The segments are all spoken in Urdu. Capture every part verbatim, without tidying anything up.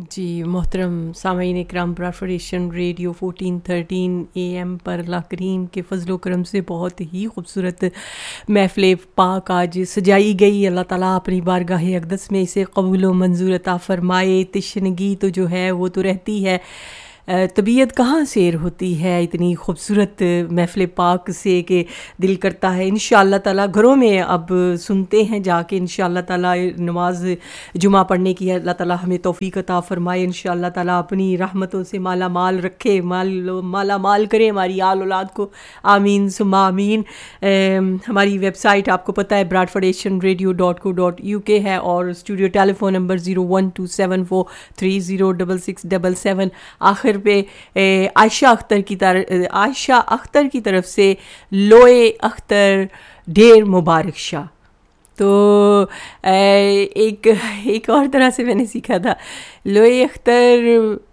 جی محترم سامعین اکرام، پرافریشن radio fourteen thirteen A M پر اللہ کریم کے فضل و کرم سے بہت ہی خوبصورت محفل پاک آج سجائی گئی. اللہ تعالیٰ اپنی بارگاہ اقدس میں اسے قبول و منظور عطا فرمائے. تشنگی تو جو ہے وہ تو رہتی ہے، طبیعت کہاں سیر ہوتی ہے اتنی خوبصورت محفل پاک سے کہ دل کرتا ہے انشاءاللہ تعالیٰ گھروں میں اب سنتے ہیں جا کے انشاءاللہ تعالیٰ نماز جمعہ پڑھنے کی. اللہ تعالیٰ ہمیں توفیق عطا فرمائے، انشاءاللہ تعالیٰ اپنی رحمتوں سے مالا مال رکھے، مال مالا مال کرے ہماری آل اولاد کو، آمین ثم آمین. ہماری ویب سائٹ آپ کو پتہ ہے براڈفورڈ ایشین ریڈیو ڈاٹ کو ڈاٹ یو کے ہے، اور studio tele phone number zero one to seven four three zero double six double seven. آخر پہ عائشہ اختر کی طرف عائشہ اختر کی طرف سے لوئے اختر ڈھیر مبارک شاہ. تو ایک ایک اور طرح سے میں نے سیکھا تھا، لوئے اختر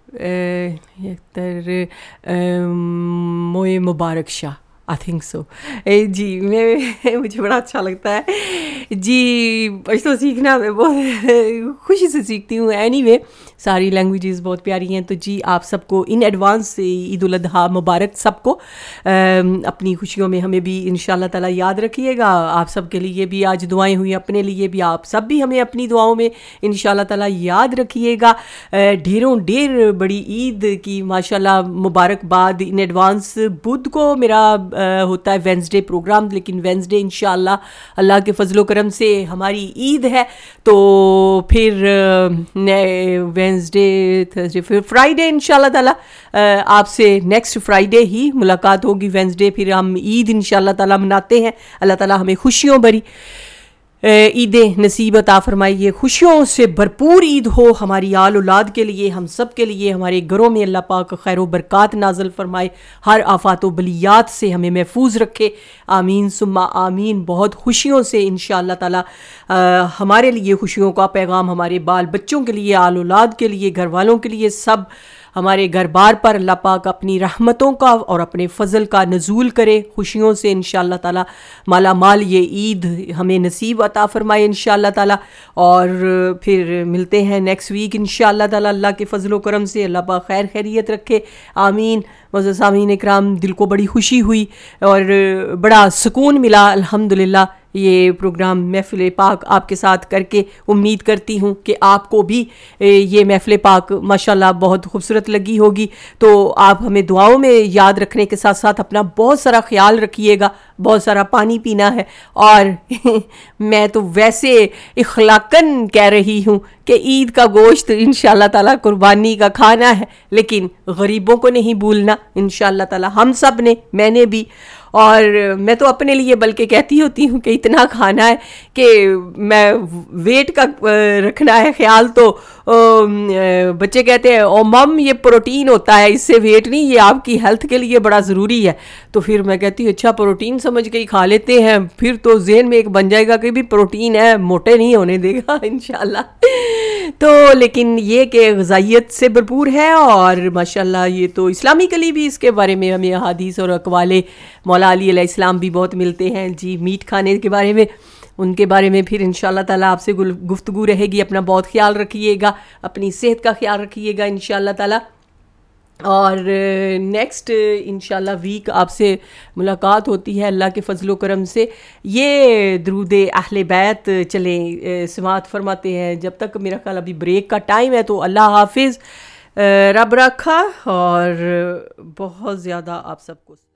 اختر موئے Mubarak Shah, I think so. جی میں مجھے بڑا اچھا لگتا ہے جی، پشتو سیکھنا میں بہت خوشی سے سیکھتی ہوں. اینی وے ساری لینگویجز بہت پیاری ہیں. تو جی آپ سب کو ان ایڈوانس عید الاضحیٰ مبارک سب کو. اپنی خوشیوں میں ہمیں بھی انشاءاللہ تعالیٰ یاد رکھیے گا. آپ سب کے لیے بھی آج دعائیں ہوئی، اپنے لیے بھی آپ سب بھی ہمیں اپنی دعاؤں میں انشاءاللہ تعالیٰ یاد رکھیے گا. ڈھیروں ڈھیر بڑی عید کی ماشاءاللہ مبارکباد ان ایڈوانس. بدھ کو میرا ہوتا ہے وینسڈے پروگرام، لیکن وینسڈے انشاءاللہ اللہ کے فضل و کرم سے ہماری عید ہے. تو پھر وینسڈے تھرسڈے پھر فرائیڈے انشاءاللہ تعالیٰ آپ سے نیکسٹ فرائیڈے ہی ملاقات ہوگی. وینسڈے پھر ہم عید انشاءاللہ تعالیٰ مناتے ہیں. اللہ تعالیٰ ہمیں خوشیوں بھری عید نصیب عطا فرمائیے، خوشیوں سے بھرپور عید ہو ہماری آل اولاد کے لیے، ہم سب کے لیے. ہمارے گھروں میں اللہ پاک خیر و برکات نازل فرمائے، ہر آفات و بلیات سے ہمیں محفوظ رکھے، آمین ثم آمین. بہت خوشیوں سے انشاءاللہ تعالی ہمارے لیے خوشیوں کا پیغام ہمارے بال بچوں کے لیے، آل اولاد کے لیے، گھر والوں کے لیے، سب ہمارے گھر بار پر اللہ پاک اپنی رحمتوں کا اور اپنے فضل کا نزول کرے. خوشیوں سے انشاءاللہ تعالی مالا مال یہ عید ہمیں نصیب عطا فرمائے انشاءاللہ تعالی. اور پھر ملتے ہیں نیکسٹ ویک انشاءاللہ تعالی. اللہ کے فضل و کرم سے اللہ پاک خیر خیریت رکھے، آمین. معزز سامعین اکرام، دل کو بڑی خوشی ہوئی اور بڑا سکون ملا الحمدللہ یہ پروگرام محفل پاک آپ کے ساتھ کر کے. امید کرتی ہوں کہ آپ کو بھی یہ محفل پاک ماشاءاللہ بہت خوبصورت لگی ہوگی. تو آپ ہمیں دعاؤں میں یاد رکھنے کے ساتھ ساتھ اپنا بہت سارا خیال رکھیے گا، بہت سارا پانی پینا ہے. اور میں تو ویسے اخلاقاً کہہ رہی ہوں کہ عید کا گوشت انشاءاللہ تعالیٰ قربانی کا کھانا ہے، لیکن غریبوں کو نہیں بھولنا انشاءاللہ تعالیٰ، ہم سب نے، میں نے بھی. اور میں تو اپنے لیے بلکہ کہتی ہوتی ہوں کہ اتنا کھانا ہے کہ میں ویٹ کا رکھنا ہے خیال. تو بچے کہتے ہیں او مم یہ پروٹین ہوتا ہے، اس سے ویٹ نہیں، یہ آپ کی ہیلتھ کے لیے بڑا ضروری ہے. تو پھر میں کہتی ہوں اچھا پروٹین سمجھ کے ہی کھا لیتے ہیں. پھر تو ذہن میں ایک بن جائے گا کہ بھی پروٹین ہے، موٹے نہیں ہونے دے گا انشاءاللہ. تو لیکن یہ کہ غذائیت سے بھرپور ہے، اور ماشاءاللہ یہ تو اسلامکلی بھی اس کے بارے میں ہمیں احادیث اور اقوال مولا علی علیہ السلام بھی بہت ملتے ہیں. جی میٹ کھانے کے بارے میں، ان کے بارے میں پھر انشاءاللہ تعالیٰ آپ سے گفتگو رہے گی. اپنا بہت خیال رکھیے گا، اپنی صحت کا خیال رکھیے گا انشاءاللہ تعالیٰ. اور نیکسٹ انشاءاللہ ویک آپ سے ملاقات ہوتی ہے اللہ کے فضل و کرم سے. یہ درود اہل بیت چلیں سماعت فرماتے ہیں. جب تک میرا خیال ابھی بریک کا ٹائم ہے، تو اللہ حافظ، رب رکھا، اور بہت زیادہ آپ سب کو